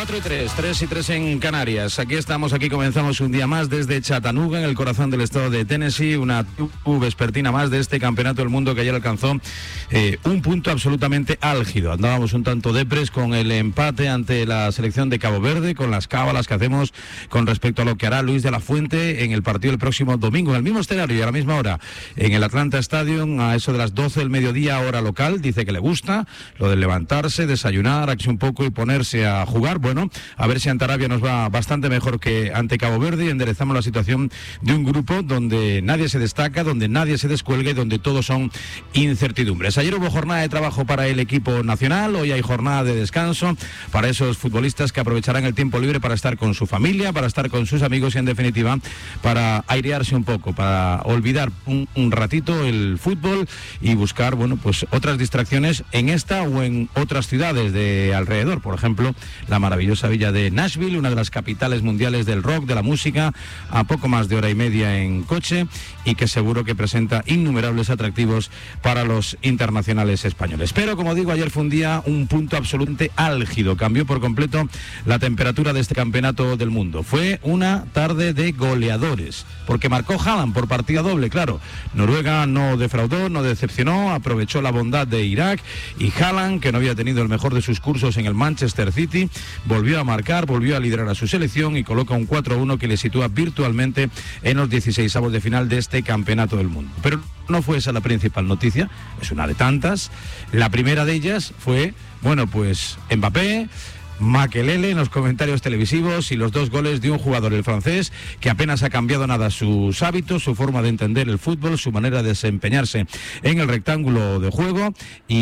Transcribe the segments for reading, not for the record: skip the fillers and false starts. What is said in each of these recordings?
4:03, 3:03 en Canarias. Aquí estamos, aquí comenzamos un día más desde Chattanooga, en el corazón del estado de Tennessee, una vespertina más de este campeonato del mundo que ayer alcanzó un punto absolutamente álgido. Andábamos un tanto depres con el empate ante la selección de Cabo Verde, con las cábalas que hacemos con respecto a lo que hará Luis de la Fuente en el partido el próximo domingo, en el mismo escenario y a la misma hora, en el Atlanta Stadium, a eso de las 12 del mediodía, hora local. Dice que le gusta lo de levantarse, desayunar, un poco y ponerse a jugar. Bueno, a ver si ante Arabia nos va bastante mejor que ante Cabo Verde y enderezamos la situación de un grupo donde nadie se destaca, donde nadie se descuelga y donde todos son incertidumbres. Ayer hubo jornada de trabajo para el equipo nacional, hoy hay jornada de descanso para esos futbolistas que aprovecharán el tiempo libre para estar con su familia, para estar con sus amigos y en definitiva para airearse un poco, para olvidar un ratito el fútbol y buscar, bueno, pues otras distracciones en esta o en otras ciudades de alrededor. Por ejemplo, la maravillosa villa de Nashville, una de las capitales mundiales del rock, de la música, a poco más de hora y media en coche y que seguro que presenta innumerables atractivos para los internacionales españoles. Pero, como digo, ayer fue un día, un punto absolutamente álgido. Cambió por completo la temperatura de este campeonato del mundo. Fue una tarde de goleadores, porque marcó Haaland por partida doble, claro. Noruega no defraudó, no decepcionó, aprovechó la bondad de Irak y Haaland, que no había tenido el mejor de sus cursos en el Manchester City, volvió a marcar, volvió a liderar a su selección y coloca un 4-1 que le sitúa virtualmente en los 16avos de final de este campeonato del mundo. Pero no fue esa la principal noticia, es una de tantas. La primera de ellas fue, bueno, pues Mbappé, Makelele en los comentarios televisivos y los dos goles de un jugador, el francés, que apenas ha cambiado nada sus hábitos, su forma de entender el fútbol, su manera de desempeñarse en el rectángulo de juego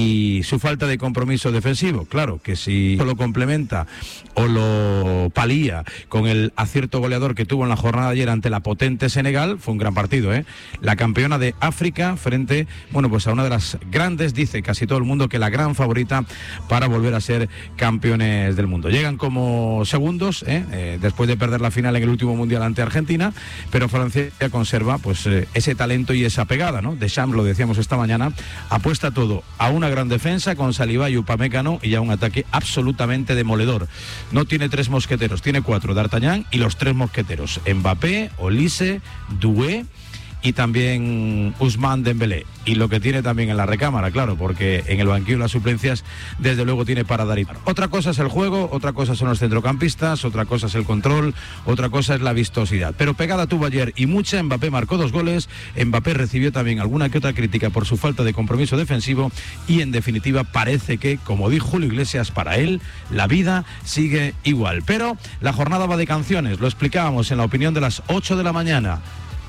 y su falta de compromiso defensivo. Claro que si lo complementa o lo palía con el acierto goleador que tuvo en la jornada de ayer ante la potente Senegal, fue un gran partido, la campeona de África frente, bueno, pues a una de las grandes, dice casi todo el mundo que la gran favorita para volver a ser campeones del mundo. Llegan como segundos, después de perder la final en el último mundial ante Argentina, pero Francia conserva pues ese talento y esa pegada, ¿no? Deschamps, lo decíamos esta mañana, apuesta todo a una gran defensa con Saliba y Upamecano y a un ataque absolutamente demoledor. No tiene 3 mosqueteros, tiene 4, D'Artagnan y los 3 mosqueteros, Mbappé, Olise, Doué y también Ousmane Dembélé. Y lo que tiene también en la recámara, claro, porque en el banquillo las suplencias desde luego tiene para dar y dar. Otra cosa es el juego, otra cosa son los centrocampistas, otra cosa es el control, otra cosa es la vistosidad. Pero pegada tuvo ayer y mucha. Mbappé marcó 2 goles, Mbappé recibió también alguna que otra crítica por su falta de compromiso defensivo y en definitiva parece que, como dijo Julio Iglesias, para él la vida sigue igual. Pero la jornada va de canciones, lo explicábamos en la opinión de las 8 de la mañana.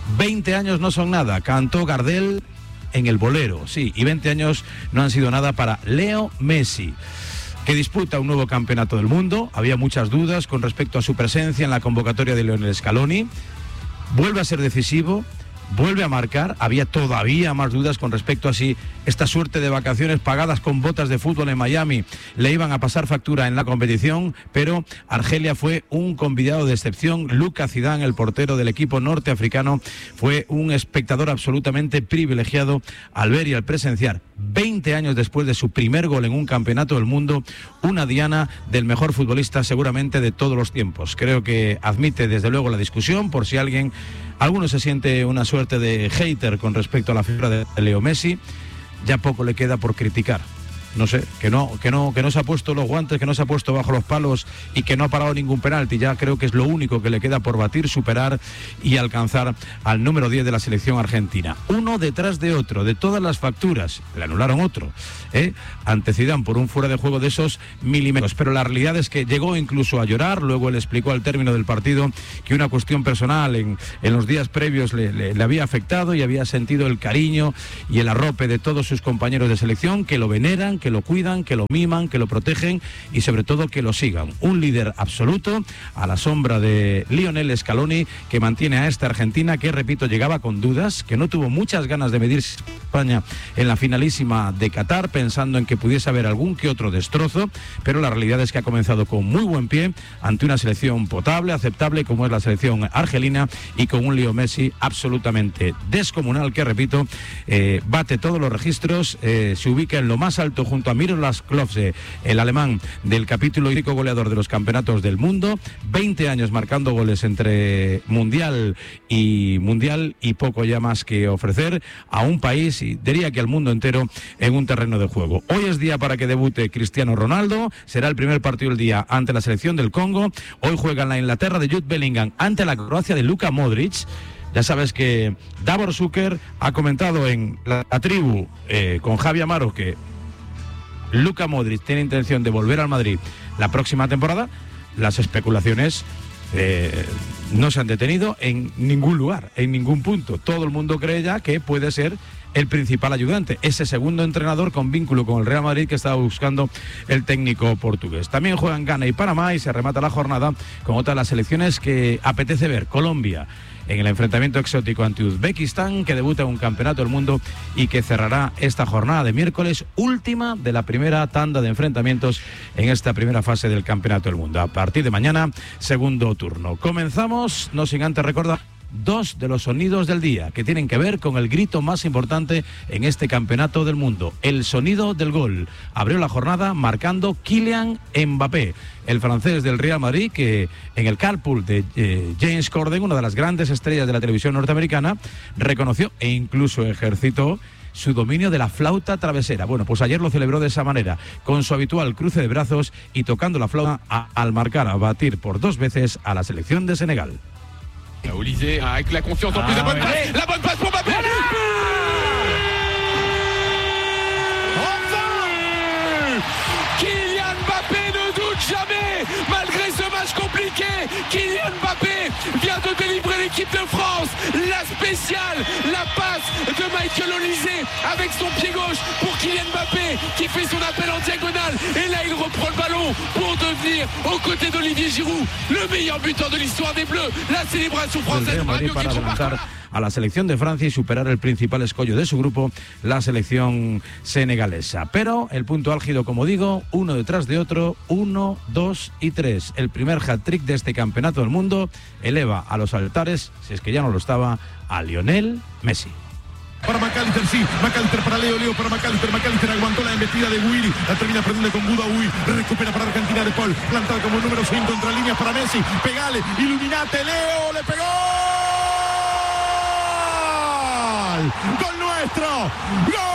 20 años no son nada, cantó Gardel en el Bolero, sí, y 20 años no han sido nada para Leo Messi, que disputa un nuevo campeonato del mundo. Había muchas dudas con respecto a su presencia en la convocatoria de Lionel Scaloni. Vuelve a ser decisivo, vuelve a marcar. Había todavía más dudas con respecto a si esta suerte de vacaciones pagadas con botas de fútbol en Miami le iban a pasar factura en la competición, pero Argelia fue un convidado de excepción. Lucas Zidane, el portero del equipo norteafricano, fue un espectador absolutamente privilegiado al ver y al presenciar, 20 años después de su primer gol en un campeonato del mundo, una diana del mejor futbolista seguramente de todos los tiempos. Creo que admite desde luego la discusión por si alguno se siente una suerte de hater con respecto a la figura de Leo Messi. Ya poco le queda por criticar. No sé, que no se ha puesto los guantes, que no se ha puesto bajo los palos y que no ha parado ningún penalti. Ya creo que es lo único que le queda por batir, superar y alcanzar al número 10 de la selección argentina. Uno detrás de otro, de todas las facturas. Le anularon otro, ante Zidane por un fuera de juego de esos milímetros. Pero la realidad es que llegó incluso a llorar. Luego él explicó al término del partido que una cuestión personal en los días previos le había afectado y había sentido el cariño y el arrope de todos sus compañeros de selección, que lo veneran, que lo cuidan, que lo miman, que lo protegen y sobre todo que lo sigan. Un líder absoluto a la sombra de Lionel Scaloni, que mantiene a esta Argentina que, repito, llegaba con dudas, que no tuvo muchas ganas de medirse España en la finalísima de Qatar, pensando en que pudiese haber algún que otro destrozo, pero la realidad es que ha comenzado con muy buen pie ante una selección potable, aceptable como es la selección argelina y con un Leo Messi absolutamente descomunal que, repito, bate todos los registros, se ubica en lo más alto junto a Miroslav Klose, el alemán del capítulo histórico goleador de los campeonatos del mundo, 20 años marcando goles entre mundial y poco ya más que ofrecer a un país y diría que al mundo entero en un terreno de juego. Hoy es día para que debute Cristiano Ronaldo, será el primer partido del día ante la selección del Congo. Hoy juega en la Inglaterra de Jude Bellingham ante la Croacia de Luka Modric. Ya sabes que Davor Šuker ha comentado en la tribu con Javi Amaro que Luka Modric tiene intención de volver al Madrid la próxima temporada. Las especulaciones no se han detenido en ningún lugar, en ningún punto. Todo el mundo cree ya que puede ser el principal ayudante, ese segundo entrenador con vínculo con el Real Madrid que estaba buscando el técnico portugués. También juegan Ghana y Panamá y se remata la jornada con otra de las selecciones que apetece ver, Colombia, en el enfrentamiento exótico ante Uzbekistán, que debuta en un campeonato del mundo y que cerrará esta jornada de miércoles, última de la primera tanda de enfrentamientos en esta primera fase del campeonato del mundo. A partir de mañana, segundo turno. Comenzamos, no sin antes recordar dos de los sonidos del día que tienen que ver con el grito más importante en este campeonato del mundo, el sonido del gol. Abrió la jornada marcando Kylian Mbappé, el francés del Real Madrid, que en el carpool de James Corden, una de las grandes estrellas de la televisión norteamericana, reconoció e incluso ejercitó su dominio de la flauta travesera. Bueno, pues ayer lo celebró de esa manera, con su habitual cruce de brazos y tocando la flauta al marcar, a batir por 2 veces a la selección de Senegal. Olysée avec la confiance en plus, la bonne passe pour Mbappé. Enfin, Kylian Mbappé ne doute jamais, malgré ce match compliqué. Kylian Mbappé vient de délivrer l'équipe de France, la spéciale, la passe de Michael Olysée avec son pied gauche pour Kylian Mbappé qui fait son appel en diagonale et là il reprend le ballon pour devenir aux côtés d'Olivier Giroud le meilleur buteur de l'histoire des Bleus. La célébration française para adelantar a la selección de Francia y superar el principal escollo de su grupo, la selección senegalesa. Pero el punto álgido, como digo, uno detrás de otro, 1, 2 y 3. El primer hat-trick de este campeonato del mundo eleva a los altares, si es que ya no lo estaba, a Lionel Messi. Para McAllister, sí, McAllister para Leo para McAllister aguantó la embestida de Willy, la termina perdiendo con Buda recupera para Argentina de Paul, plantado como número 5 entre líneas para Messi, pegale, iluminate, Leo, le pegó, ¡gol nuestro! ¡Gol!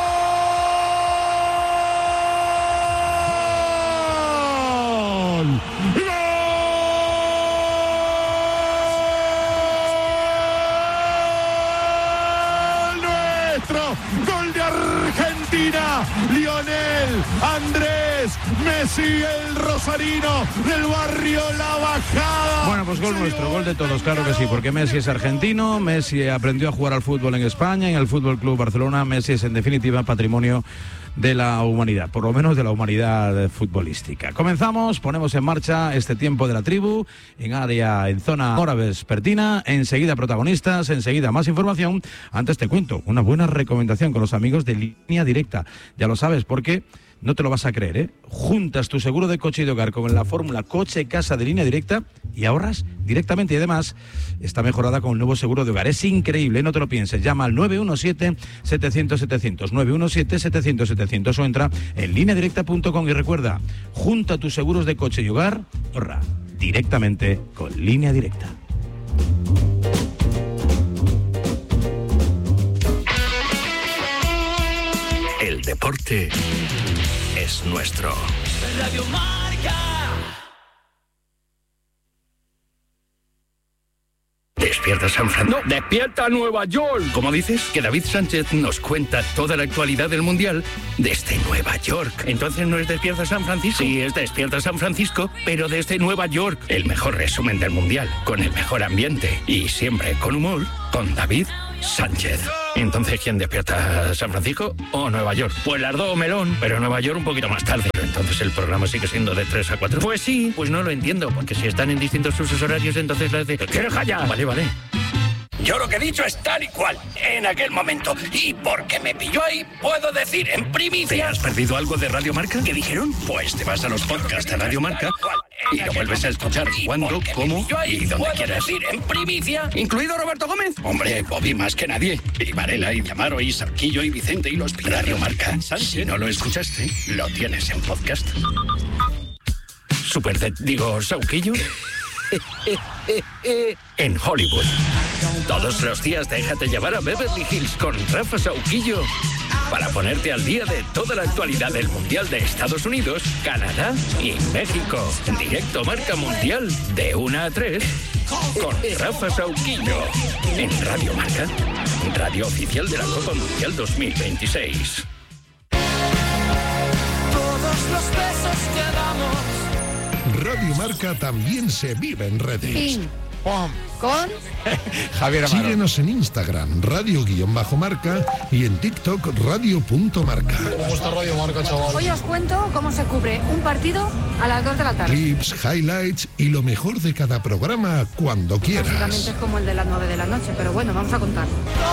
Gol de Argentina, Lionel Andrés Messi, el rosarino del barrio La Bajada. Bueno, pues gol nuestro, gol de todos, claro que sí, porque Messi es argentino, Messi aprendió a jugar al fútbol en España, en el Fútbol Club Barcelona. Messi es en definitiva patrimonio de la humanidad, por lo menos de la humanidad futbolística. Comenzamos, ponemos en marcha este tiempo de la tribu en zona hora vespertina. Enseguida protagonistas, enseguida más información. Antes te cuento una buena recomendación con los amigos de Línea Directa. Ya lo sabes, porque no te lo vas a creer, ¿eh? Juntas tu seguro de coche y de hogar con la fórmula coche-casa de Línea Directa y ahorras directamente. Y además está mejorada con un nuevo seguro de hogar. Es increíble, no te lo pienses. Llama al 917-700-700, 917-700-700 o entra en lineadirecta.com y recuerda, junta tus seguros de coche y hogar, ahorra directamente con Línea Directa. El deporte es nuestro. Radio Marca. Despierta San Francisco. No, despierta Nueva York. ¿Cómo dices? Que David Sánchez nos cuenta toda la actualidad del Mundial desde Nueva York. Entonces no es Despierta San Francisco. Sí, es Despierta San Francisco, pero desde Nueva York. El mejor resumen del Mundial, con el mejor ambiente y siempre con humor, con David Sánchez. Entonces, ¿quién despierta? ¿San Francisco o Nueva York? Pues las dos, melón, pero Nueva York un poquito más tarde. Pero entonces el programa sigue siendo de 3 a 4. Pues sí, pues no lo entiendo, porque si están en distintos usos horarios, entonces las de... ¿Quieres callar? Vale. Yo lo que he dicho es tal y cual, en aquel momento. Y porque me pilló ahí, puedo decir en primicia... ¿Te has perdido algo de Radio Marca? ¿Qué dijeron? Pues te vas a los podcasts de Radio Marca y lo vuelves a escuchar cuando, cómo y donde quieras. Decir en primicia, incluido Roberto Gómez. Hombre, Bobby más que nadie. Y Varela, y Amaro, y Sarquillo, y Vicente, y los... Radio Marca. Si no lo escuchaste, lo tienes en podcast. Sauquillo. En Hollywood. Todos los días déjate llevar a Beverly Hills con Rafa Sauquillo para ponerte al día de toda la actualidad del Mundial de Estados Unidos, Canadá y México. Directo Marca Mundial de 1 a 3 con Rafa Sauquillo en Radio Marca, radio oficial de la Copa Mundial 2026. Todos los besos que damos. Radio Marca también se vive en redes. Ping. Pom. Con Javier Amaro. Síguenos en Instagram, radio_marca y en TikTok, radio.marca. ¿Cómo está Radio Marca, chaval? Hoy os cuento cómo se cubre un partido a las 2 de la tarde. Clips, highlights y lo mejor de cada programa cuando quieras. Básicamente es como el de las 9 de la noche, pero bueno, vamos a contar.